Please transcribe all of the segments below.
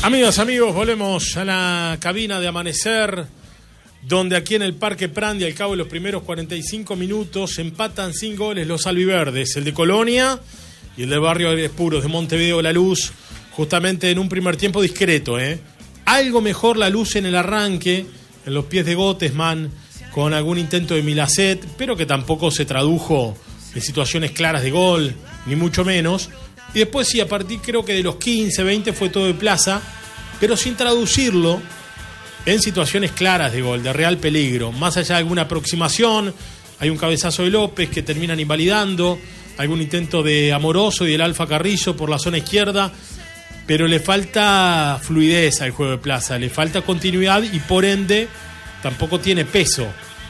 Amigas, amigos, volvemos a la cabina de Amanecer, donde aquí en el Parque Prandi, al cabo de los primeros 45 minutos, empatan sin goles los albiverdes, el de Colonia y el del barrio Aires Puros de Montevideo La Luz, justamente en un primer tiempo discreto, Algo mejor La Luz en el arranque, en los pies de Gottesman, con algún intento de Milacet, pero que tampoco se tradujo en situaciones claras de gol, ni mucho menos. Y después sí, a partir creo que de los 15, 20 fue todo de Plaza, pero sin traducirlo en situaciones claras de gol, de real peligro. Más allá de alguna aproximación, hay un cabezazo de López que terminan invalidando, algún intento de Amoroso y del Alfa Carrillo por la zona izquierda, pero le falta fluidez al juego de Plaza, le falta continuidad y por ende tampoco tiene peso.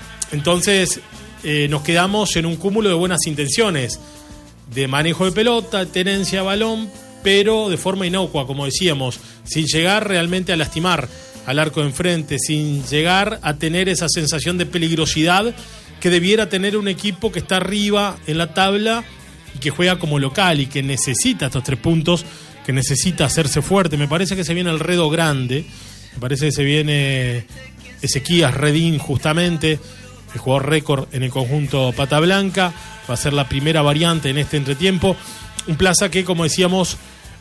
Entonces nos quedamos en un cúmulo de buenas intenciones, de manejo de pelota, tenencia de balón, pero de forma inocua, como decíamos, sin llegar realmente a lastimar al arco de enfrente, sin llegar a tener esa sensación de peligrosidad que debiera tener un equipo que está arriba en la tabla y que juega como local y que necesita estos 3 puntos, que necesita hacerse fuerte. Me parece que se viene el Redo Grande, me parece que se viene Ezequías Redín justamente, el jugador récord en el conjunto Pata Blanca, va a ser la primera variante en este entretiempo. Un Plaza que, como decíamos,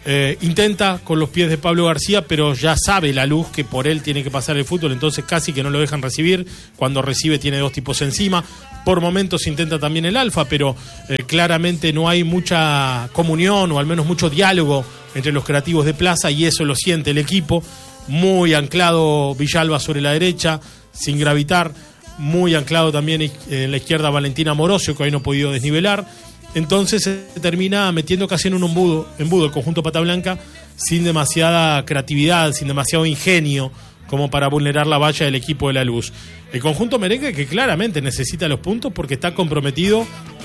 intenta con los pies de Pablo García, pero ya sabe La Luz que por él tiene que pasar el fútbol, entonces casi que no lo dejan recibir. Cuando recibe tiene 2 tipos encima. Por momentos intenta también el Alfa, pero claramente no hay mucha comunión o al menos mucho diálogo entre los creativos de Plaza, y eso lo siente el equipo. Muy anclado Villalba sobre la derecha, sin gravitar. Muy anclado también en la izquierda Valentín Amoroso, que hoy no ha podido desnivelar. Entonces se termina metiendo casi en un embudo el conjunto Pata Blanca, sin demasiada creatividad, sin demasiado ingenio como para vulnerar la valla del equipo de La Luz. El conjunto merengue que claramente necesita los puntos porque está comprometido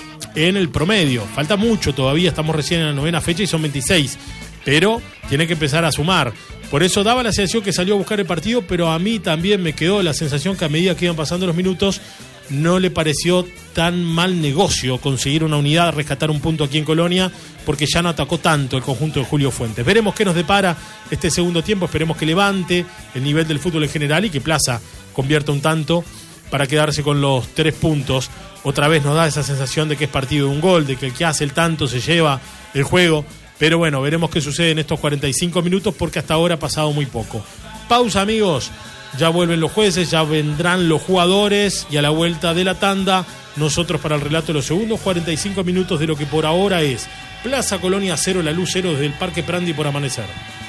en el promedio. Falta mucho todavía, estamos recién en la 9ª fecha y son 26, pero tiene que empezar a sumar. Por eso daba la sensación que salió a buscar el partido, pero a mí también me quedó la sensación que a medida que iban pasando los minutos no le pareció tan mal negocio conseguir una unidad, rescatar un punto aquí en Colonia, porque ya no atacó tanto el conjunto de Julio Fuentes. Veremos qué nos depara este segundo tiempo, esperemos que levante el nivel del fútbol en general y que Plaza convierta un tanto para quedarse con los 3 puntos. Otra vez nos da esa sensación de que es partido de un gol, de que el que hace el tanto se lleva el juego. Pero bueno, veremos qué sucede en estos 45 minutos porque hasta ahora ha pasado muy poco. Pausa, amigos. Ya vuelven los jueces, ya vendrán los jugadores y a la vuelta de la tanda, nosotros para el relato de los segundos 45 minutos de lo que por ahora es Plaza Colonia 0, La Luz 0 desde el Parque Prandi por Amanecer.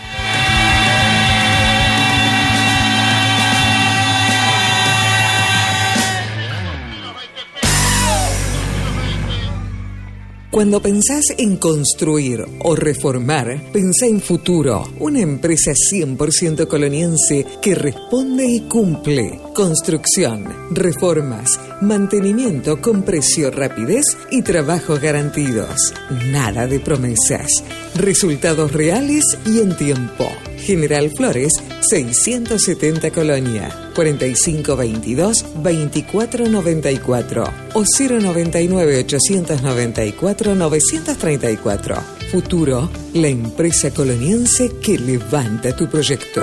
Cuando pensás en construir o reformar, pensá en Futuro, una empresa 100% coloniense que responde y cumple. Construcción, reformas, mantenimiento con precio, rapidez y trabajos garantidos. Nada de promesas. Resultados reales y en tiempo. General Flores, 670 Colonia, 4522-2494 o 099-894-934. Futuro, la empresa coloniense que levanta tu proyecto.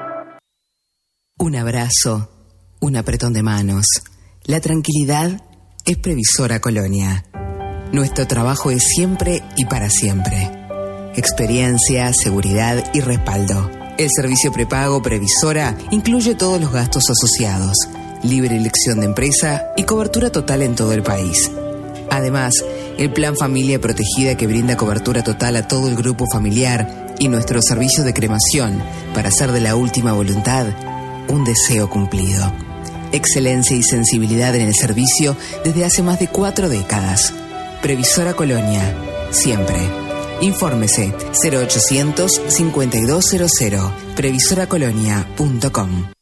Un abrazo, un apretón de manos. La tranquilidad es Previsora Colonia. Nuestro trabajo es siempre y para siempre. Experiencia, seguridad y respaldo. El servicio prepago Previsora incluye todos los gastos asociados, libre elección de empresa y cobertura total en todo el país. Además, el Plan Familia Protegida que brinda cobertura total a todo el grupo familiar y nuestro servicio de cremación para hacer de la última voluntad un deseo cumplido. Excelencia y sensibilidad en el servicio desde hace más de 4 décadas. Previsora Colonia, siempre. Infórmese 0800 5200 previsoracolonia.com.